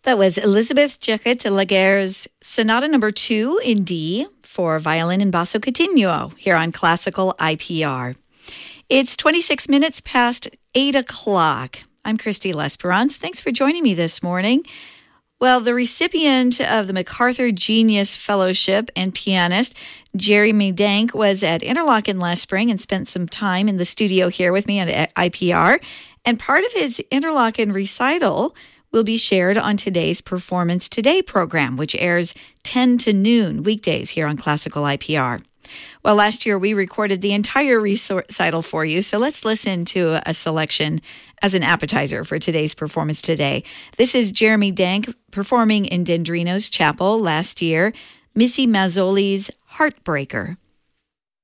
That was Elizabeth Jacquet de Laguerre's Sonata No. 2 in D for violin and basso continuo here on Classical IPR. It's 26 minutes past 8 o'clock. I'm Christy Lesperance. Thanks for joining me this morning. Well, the recipient of the MacArthur Genius Fellowship and pianist Jeremy Dank was at Interlochen last spring and spent some time in the studio here with me at IPR. And part of his Interlochen recital will be shared on today's Performance Today program, which airs 10 to noon weekdays here on Classical IPR. Well, last year we recorded the entire recital for you, so let's listen to a selection as an appetizer for today's Performance Today. This is Jeremy Dank performing in Dendrino's Chapel last year, Missy Mazzoli's Heartbreaker.